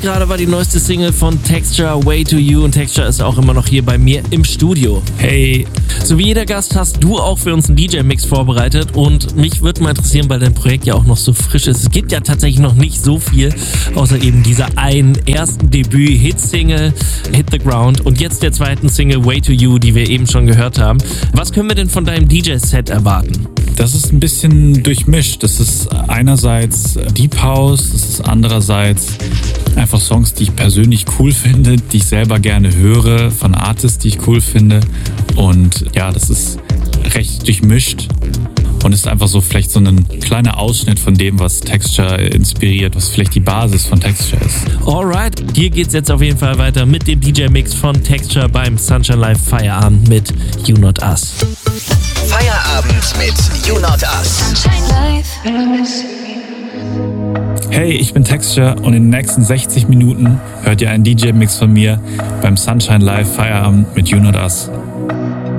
Jetzt gerade war die neueste Single von Texture, Way to You, und Texture ist auch immer noch hier bei mir im Studio. Hey! So wie jeder Gast hast du auch für uns einen DJ-Mix vorbereitet, und mich würde mal interessieren, weil dein Projekt ja auch noch so frisch ist. Es gibt ja tatsächlich noch nicht so viel, außer eben dieser einen ersten Debüt-Hit-Single, Hit the Ground, und jetzt der zweiten Single, Way to You, die wir eben schon gehört haben. Was können wir denn von deinem DJ-Set erwarten? Das ist ein bisschen durchmischt. Das ist einerseits Deep House, das ist andererseits einfach Songs, die ich persönlich cool finde, die ich selber gerne höre, von Artists, die ich cool finde. Und ja, das ist recht durchmischt und ist einfach so vielleicht so ein kleiner Ausschnitt von dem, was Texture inspiriert, was vielleicht die Basis von Texture ist. Alright, hier geht's jetzt auf jeden Fall weiter mit dem DJ-Mix von Texture beim Sunshine Live Feierabend mit You Not Us. Feierabend mit You Not Us. Hey, ich bin Texture und in den nächsten 60 Minuten hört ihr einen DJ-Mix von mir beim Sunshine Live Feierabend mit You Not Us.